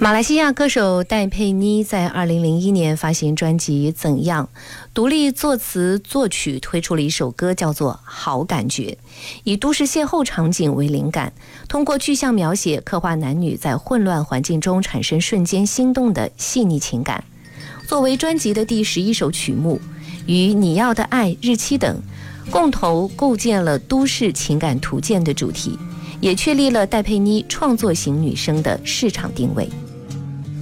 马来西亚歌手戴佩妮在2001年发行专辑《怎样》，独立作词作曲，推出了一首歌叫做《好感觉》，以都市邂逅场景为灵感，通过具象描写刻画男女在混乱环境中产生瞬间心动的细腻情感。作为专辑的第11首曲目，与你要的爱、日期等共同构建了都市情感图鉴的主题，也确立了戴佩妮创作型女声的市场定位。